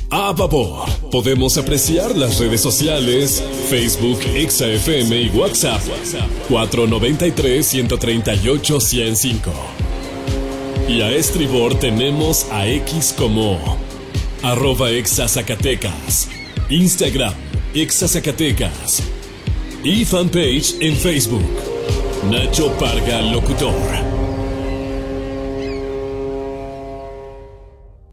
A Vapor. Podemos apreciar las redes sociales, Facebook, ExaFM y WhatsApp 493-138-105. Y a estribor tenemos a X como @ExaZacatecas, Instagram ExaZacatecas y fanpage en Facebook Nacho Parga Locutor.